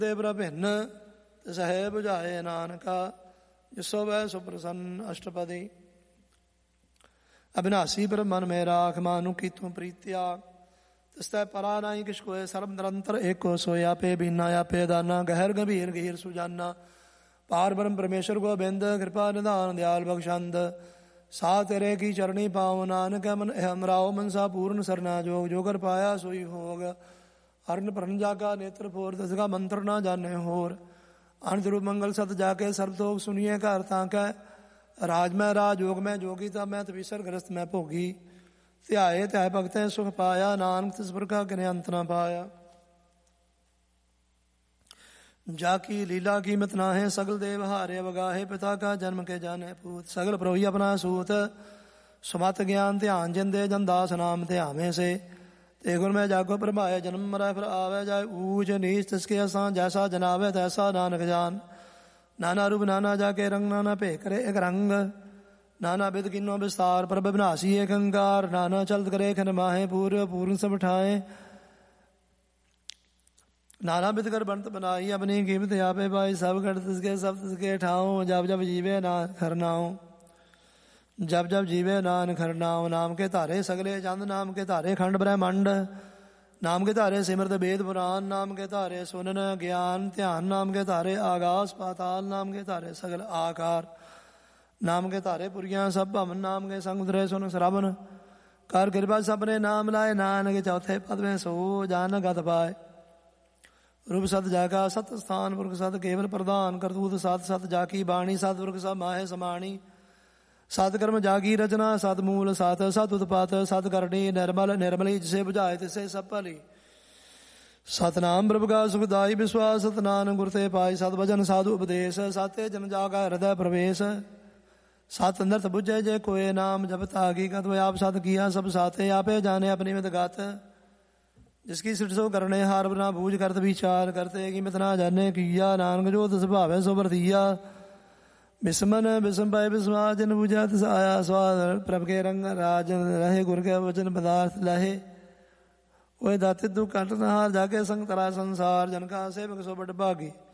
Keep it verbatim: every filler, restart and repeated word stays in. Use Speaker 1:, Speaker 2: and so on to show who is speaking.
Speaker 1: ਦੇ ਬ੍ਰਭਿੰਨ ਸਹਿ ਬੁਝਾਏ ਨਾਨਕਾ ਜਿਸੋ ਵੈ ਸੁਪ੍ਰਸੰਨ ਅਸ਼ਟਪਦੀ। ਅਬਿਨਾਸੀ ਬ੍ਰਹਮ ਮਨ ਮੇ ਰਾਖ ਮਾਨੁ ਕੀਤੂ ਪ੍ਰੀਤਿਆ ਤਿਸਤੈ ਪਰਾ ਨਾਹੀ ਕਿਛ ਕੋਇ ਸਰਬ ਨਿਰੰਤਰ ਏਕੋ ਸੋਇ ਆਪੇ ਬੀਨਾ ਆਪੇ ਦਾਨਾ ਗਹਿਰ ਗੰਭੀਰ ਗਹੀਰ ਸੁਜਾਨਾ ਪਾਰ ਬ੍ਰਹਮ ਪਰਮੇਸ਼ਰ ਗੋਬਿੰਦ ਕਿਰਪਾ ਨਿਧਾਨ ਦਿਆਲ ਬਖਸ਼ੰਦ ਸਾ ਤੇਰੇ ਕੀ ਚਰਣੀ ਪਾਉ ਨਾਨਕ ਮਨ ਹਮਰਾਓ ਮਨਸਾ ਪੂਰਨ ਸਰਨਾ ਜੋਗ ਜੋ ਕਰ ਪਾਇਆ ਸੋਈ ਹੋਗ ਹਰਨ ਭਰਨ ਜਾਗਾ ਨੇਤਰ ਫੋਰ ਦਸਗਾ ਮੰਤਰ ਨਾ ਜਾਣੇ ਹੋਰ ਅਨੰਦ ਰੂਪ ਮੰਗਲ ਸਤ ਜਾ ਕੇ ਸਰਬ ਤੋਗ ਸੁਣੀਏ ਘਰ ਤਾਂ ਕੈ ਰਾਜ ਮੈਂ ਰਾਜ ਜੋਗ ਮੈਂ ਜੋਗੀ ਤਾਂ ਮੈਂ ਤਵੀਸਰ ਗ੍ਰਸਤ ਮੈਂ ਭੋਗੀ ਧਿਆਏ ਧਿਆਏ ਭਗਤੈ ਸੁਖ ਪਾਇਆ ਨਾਨਕ ਤਿਸ ਪ੍ਰਕਾਰ ਕਿਨੇ ਅੰਤ ਨਾ ਪਾਇਆ। ਜਾ ਕੀ ਲੀਲਾ ਕੀਮਤ ਨਾ ਹੈ ਸਗਲ ਦੇਵ ਹਾਰੇ ਵਗਾਹੇ ਪਿਤਾ ਕਾ ਜਨਮ ਕੇ ਜਾਣੇ ਪੂਤ ਸਗਲ ਪ੍ਰੋਹੀ ਆਪਣਾ ਸੂਤ ਸੁਮਤ ਗਿਆਨ ਧਿਆਨ ਜਿੰਦੇ ਜਨ ਦਾਸ ਨਾਮ ਧਿਆਵੇਂ ਸੇ ਤੇ ਗੁਰ ਮੈਂ ਜਾਗੋ ਪ੍ਰਭਾਏ ਜਨਮ ਮਰੈ ਫਿਰ ਆਵੇ ਜਾਏ ਊਚ ਨੀਚ ਤਿਸਕੇ ਅਸਾਂ ਜੈਸਾ ਜਨਾਵੇ ਤੈਸਾ ਨਾਨਕ ਜਾਨ ਨਾਨਾ ਰੂਪ ਨਾਨਾ ਜਾ ਕੇ ਰੰਗ ਨਾਨਾ ਭੇ ਕਰੇ ਇੱਕ ਰੰਗ ਨਾਨਾ ਬਿਦ ਕਿਨੋ ਵਿਸਤਾਰ ਪ੍ਰਭ ਵਿਨਾਸੀ ਏਕ ਅੰਕਾਰ ਨਾਨਾ ਚਲਤ ਕਰੇ ਖਨ ਮਾਹੇ ਪੂਰ ਪੂਰਨ ਸਭ ਠਾਏ ਨਾਨਾ ਬਿਦ ਕਰ ਬਣਤ ਬਨਾਈ ਆਪਣੀ ਕੀਮਤ ਆਪੇ ਪਾਈ ਸਭ ਘਟ ਤਿਸਕੇ ਸਭ ਤਿਸਕੇ ਠਾਉ ਜਬ ਜਬ ਜੀਵੇ ਨਾ ਖਰਨਾਉ ਜਬ ਜਬ ਜੀਵੇ ਨਾਨ ਖਰਨਾਉ ਨਾਮ ਕੇ ਧਾਰੇ ਸਗਲੇ ਚੰਦ ਨਾਮ ਕੇ ਧਾਰੇ ਖੰਡ ਬ੍ਰਹਮੰਡ ਨਾਮ ਕੇ ਧਾਰੇ ਸਿਮਰਤ ਵੇਦ ਪੁਰਾਨ ਨਾਮ ਕੇ ਧਾਰੇ ਸੁਨਨ ਗਿਆਨ ਧਿਆਨ ਨਾਮ ਕੇ ਧਾਰੇ ਆਗਾਸ ਪਾਤਾਲ ਨਾਮ ਕੇ ਧਾਰੇ ਸਗਲ ਆਕਾਰ ਨਾਮ ਕੇ ਧਾਰੇ ਪੁਰੀਆਂ ਸਭ ਭਵਨ ਨਾਮ ਕੇ ਸੰਗ ਉਤਰੇ ਸੁਨ ਸਰਵਨ ਕਰ ਕਿਰਪਾ ਸਭਨੇ ਨਾਮ ਲਾਏ ਨਾਨਕ ਚੌਥੇ ਪਦ ਵਿੱਚ ਸੋ ਜਾਨ ਗਤ ਪਾਏ ਰੂਪ ਸਤ ਜਾਗਾ ਸਤ ਸਥਾਨ ਪੁਰਖ ਸਤ ਕੇਵਲ ਪ੍ਰਧਾਨ ਕਰਤੂਤ ਸਤ ਸਤ ਜਾ ਕੀ ਬਾਣੀ ਸਤ ਪੁਰਖ ਸਭ ਮਾਹੇ ਸਮਾਣੀ ਸਤ ਕਰਮ ਜਾਗੀ ਰਚਨਾ ਸਤ ਮੂਲ ਸਤ ਸਤ ਉਤਪਾਤ ਸਤ ਕਰਨੀ ਨਿਰਮਲ ਨਿਰਮਲੀ ਜਿਸੇ ਬੁਝਾਏ ਤਿਸੇ ਸਭ ਭਲੀ ਸਤਨਾਮ ਪ੍ਰਭ ਕਾ ਸੁਖਦਾਈ ਵਿਸ਼ਵਾਸ ਸਤਨਾਮ ਗੁਰ ਤੇ ਪਾਈ ਸਤ ਵਜਨ ਸਾਧੂ ਉਪਦੇਸ਼ ਸਾਤੇ ਜਨ ਜਾਗਾ ਹਿਰਦੈ ਪ੍ਰਵੇਸ਼ ਸਤ ਅੰਦਰਤ ਬੁਝੇ ਜੇ ਕੋਏ ਨਾਮ ਜਪਤ ਆਗੀ ਕਤ ਆਪ ਸਤ ਕੀਆ ਸਭ ਸਾਥੇ ਆਪੇ ਜਾਣੇ ਆਪਣੀ ਮਿਤ ਗਤ ਜਿਸकी सिट सो करने हार बना बूझ करत विचार करते कि मित ना जाने किया नानक जो तिस भावे सो वर्तिया बिस्मन बिस्म पाए विश्वास जन बूझा तिस आया स्वाद प्रभ के रंग राज रहे गुर के वचन पदार्थ लहे ओए दाते तू कंठ नहार जाके संग तरा संसार जन का सेवक सो बड़ भागी